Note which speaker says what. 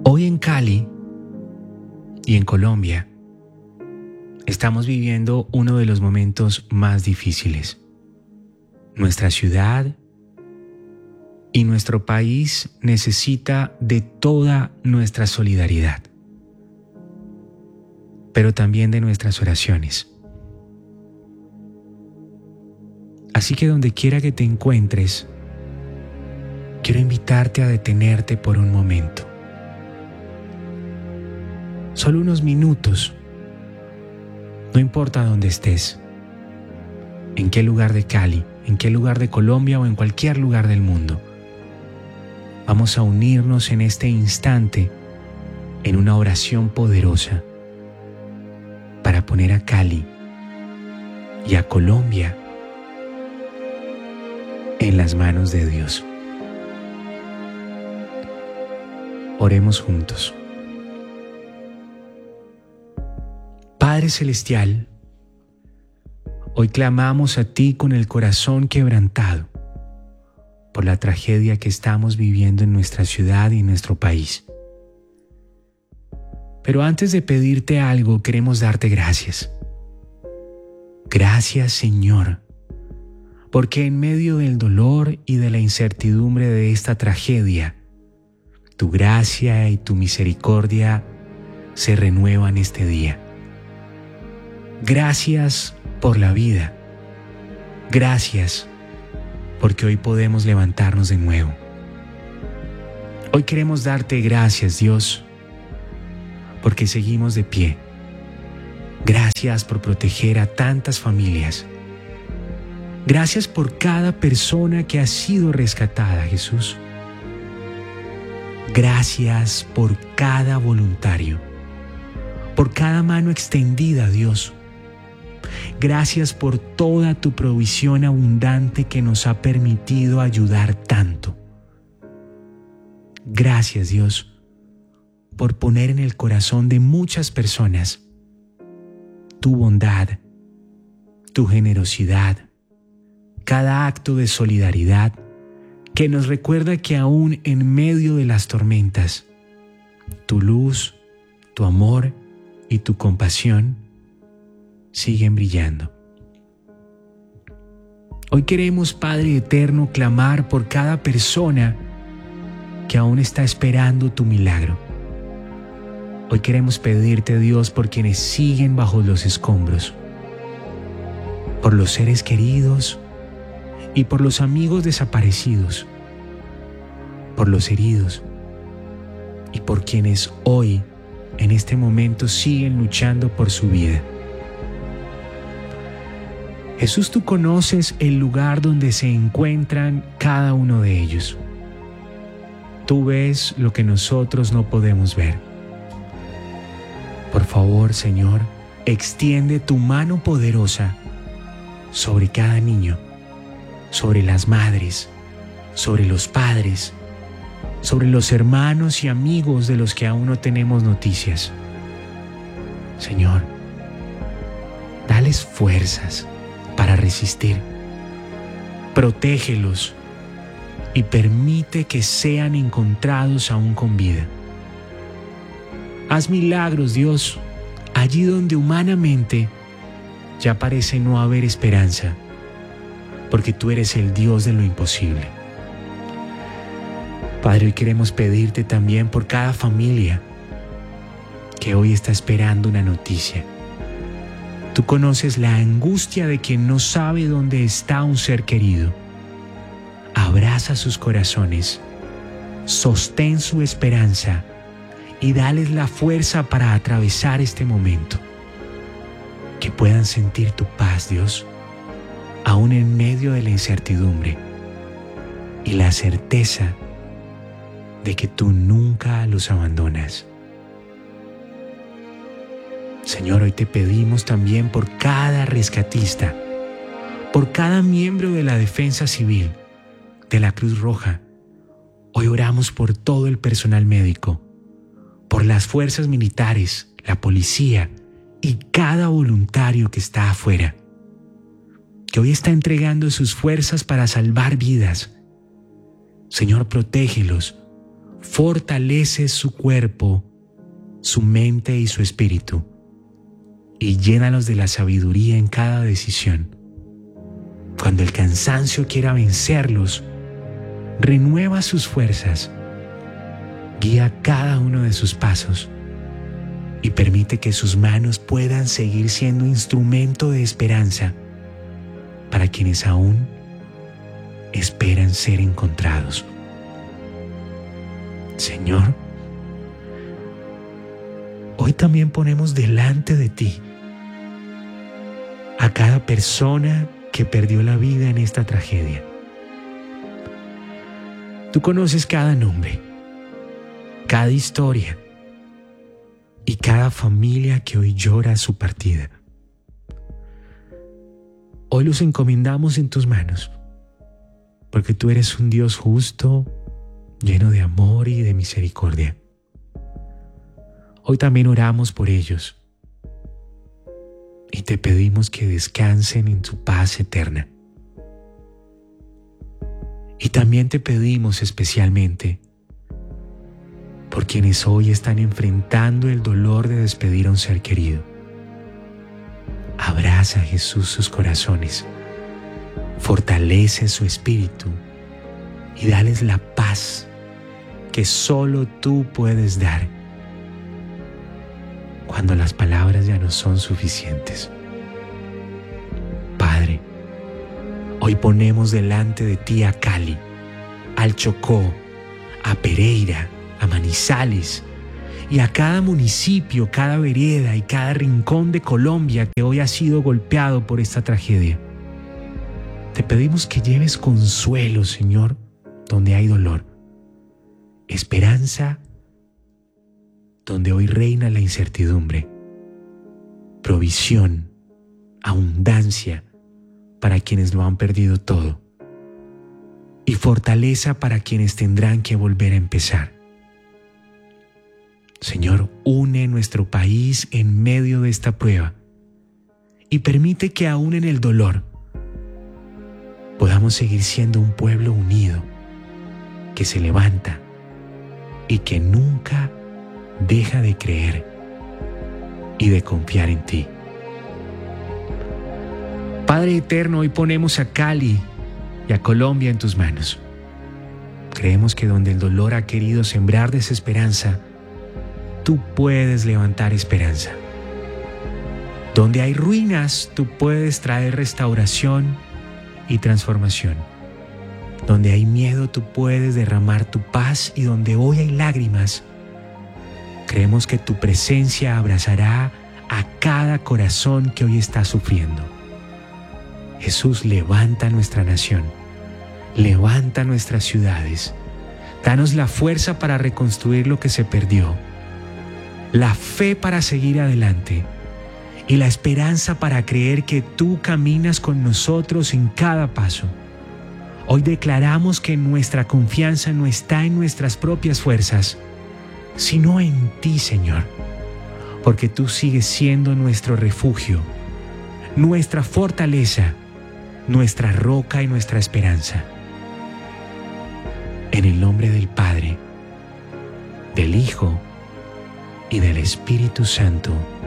Speaker 1: Hoy en Cali y en Colombia estamos viviendo uno de los momentos más difíciles. Nuestra ciudad y nuestro país necesita de toda nuestra solidaridad, pero también de nuestras oraciones. Así que donde quiera que te encuentres, quiero invitarte a detenerte por un momento. Solo unos minutos. No importa dónde estés, en qué lugar de Cali, en qué lugar de Colombia o en cualquier lugar del mundo. Vamos a unirnos en este instante en una oración poderosa para poner a Cali y a Colombia en las manos de Dios. Oremos juntos. Padre Celestial, hoy clamamos a ti con el corazón quebrantado por la tragedia que estamos viviendo en nuestra ciudad y en nuestro país. Pero antes de pedirte algo, queremos darte gracias. Gracias, Señor, porque en medio del dolor y de la incertidumbre de esta tragedia, tu gracia y tu misericordia se renuevan este día. Gracias por la vida. Gracias porque hoy podemos levantarnos de nuevo. Hoy queremos darte gracias, Dios, porque seguimos de pie. Gracias por proteger a tantas familias. Gracias por cada persona que ha sido rescatada, Jesús. Gracias por cada voluntario, por cada mano extendida, Dios. Gracias por toda tu provisión abundante que nos ha permitido ayudar tanto. Gracias, Dios, por poner en el corazón de muchas personas tu bondad, tu generosidad, cada acto de solidaridad que nos recuerda que aún en medio de las tormentas, tu luz, tu amor y tu compasión siguen brillando. Hoy queremos, Padre Eterno, clamar por cada persona que aún está esperando tu milagro. Hoy queremos pedirte, Dios, por quienes siguen bajo los escombros, por los seres queridos y por los amigos desaparecidos, por los heridos y por quienes hoy, en este momento, siguen luchando por su vida. Jesús, tú conoces el lugar donde se encuentran cada uno de ellos. Tú ves lo que nosotros no podemos ver. Por favor, Señor, extiende tu mano poderosa sobre cada niño, sobre las madres, sobre los padres, sobre los hermanos y amigos de los que aún no tenemos noticias. Señor, dales fuerzas para resistir. Protégelos y permite que sean encontrados aún con vida. Haz milagros, Dios, allí donde humanamente ya parece no haber esperanza, porque tú eres el Dios de lo imposible. Padre, hoy queremos pedirte también por cada familia que hoy está esperando una noticia. Tú conoces la angustia de quien no sabe dónde está un ser querido. Abraza sus corazones, sostén su esperanza y dales la fuerza para atravesar este momento. Que puedan sentir tu paz, Dios, aún en medio de la incertidumbre y la certeza de que tú nunca los abandonas. Señor, hoy te pedimos también por cada rescatista, por cada miembro de la Defensa Civil, de la Cruz Roja. Hoy oramos por todo el personal médico, por las fuerzas militares, la policía y cada voluntario que está afuera, que hoy está entregando sus fuerzas para salvar vidas. Señor, protégelos, fortalece su cuerpo, su mente y su espíritu, y llénalos de la sabiduría en cada decisión. Cuando el cansancio quiera vencerlos, renueva sus fuerzas, guía cada uno de sus pasos y permite que sus manos puedan seguir siendo instrumento de esperanza para quienes aún esperan ser encontrados. Señor, hoy también ponemos delante de ti a cada persona que perdió la vida en esta tragedia. Tú conoces cada nombre, cada historia y cada familia que hoy llora su partida. Hoy los encomendamos en tus manos, porque tú eres un Dios justo, lleno de amor y de misericordia. Hoy también oramos por ellos y te pedimos que descansen en tu paz eterna. Y también te pedimos especialmente por quienes hoy están enfrentando el dolor de despedir a un ser querido. Abraza, Jesús, sus corazones, fortalece su espíritu y dales la paz que solo tú puedes dar cuando las palabras ya no son suficientes. Padre, hoy ponemos delante de ti a Cali, al Chocó, a Pereira, a Manizales y a cada municipio, cada vereda y cada rincón de Colombia que hoy ha sido golpeado por esta tragedia. Te pedimos que lleves consuelo, Señor, donde hay dolor, esperanza donde hoy reina la incertidumbre, provisión, abundancia para quienes lo han perdido todo y fortaleza para quienes tendrán que volver a empezar. Señor, une nuestro país en medio de esta prueba y permite que aún en el dolor podamos seguir siendo un pueblo unido, que se levanta y que nunca deja de creer y de confiar en ti. Padre eterno, hoy ponemos a Cali y a Colombia en tus manos. Creemos que donde el dolor ha querido sembrar desesperanza, tú puedes levantar esperanza. Donde hay ruinas, tú puedes traer restauración y transformación. Donde hay miedo, tú puedes derramar tu paz, y donde hoy hay lágrimas, creemos que tu presencia abrazará a cada corazón que hoy está sufriendo. Jesús, levanta nuestra nación, levanta nuestras ciudades, danos la fuerza para reconstruir lo que se perdió, la fe para seguir adelante y la esperanza para creer que tú caminas con nosotros en cada paso. Hoy declaramos que nuestra confianza no está en nuestras propias fuerzas, sino en ti, Señor, porque tú sigues siendo nuestro refugio, nuestra fortaleza, nuestra roca y nuestra esperanza. En el nombre del Padre, del Hijo y del Espíritu Santo.